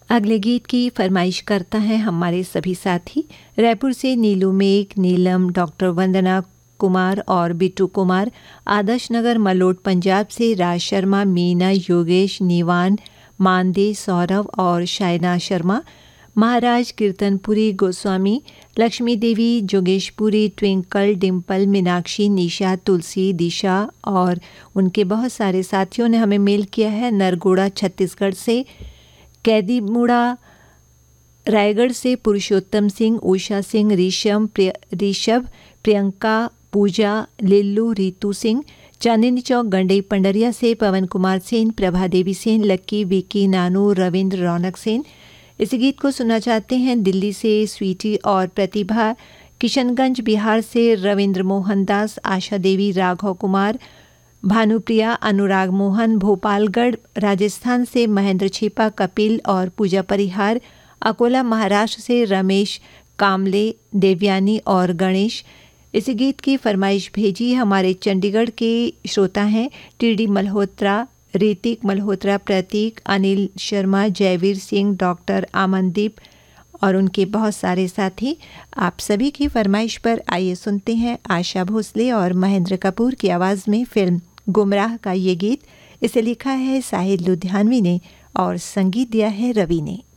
अगले गीत की फरमाइश करता है हमारे सभी साथी रायपुर से नीलू मेघ, नीलम, डॉक्टर वंदना कुमार और बिट्टू कुमार, आदर्श नगर मलोट पंजाब से राज शर्मा, मीना, योगेश, नीवान, मानदे, सौरभ और शायना शर्मा, महाराज, कीर्तनपुरी, गोस्वामी, लक्ष्मी देवी, जोगेशपुरी, ट्विंकल, डिम्पल, मीनाक्षी, निशा, तुलसी, दिशा और उनके बहुत सारे साथियों ने हमें मेल किया है नरगोड़ा छत्तीसगढ़ से, कैदी मुड़ा रायगढ़ से पुरुषोत्तम सिंह, उषा सिंह, ऋषभ, प्रियंका, पूजा, लिल्लू, रीतू सिंह, चांदनी चौक गंडई पंडरिया से पवन कुमार सेन, प्रभा देवी सेन, लक्की, विकी, नानू, रविंद्र, रौनक सेन। इस गीत को सुनना चाहते हैं दिल्ली से स्वीटी और प्रतिभा, किशनगंज बिहार से रविंद्र मोहन दास, आशा देवी, राघव कुमार, भानुप्रिया, अनुराग मोहन, भोपालगढ़ राजस्थान से महेंद्र छिपा, कपिल और पूजा परिहार, अकोला महाराष्ट्र से रमेश कामले, देवयानी और गणेश। इस गीत की फरमाइश भेजी हमारे चंडीगढ़ के श्रोता हैं टीडी मल्होत्रा, ऋतिक मल्होत्रा, प्रतीक, अनिल शर्मा, जयवीर सिंह, डॉक्टर अमनदीप और उनके बहुत सारे साथी। आप सभी की फरमाइश पर आइए सुनते हैं आशा भोसले और महेंद्र कपूर की आवाज़ में फिल्म गुमराह का ये गीत। इसे लिखा है साहिल लुधियानवी ने और संगीत दिया है रवि ने।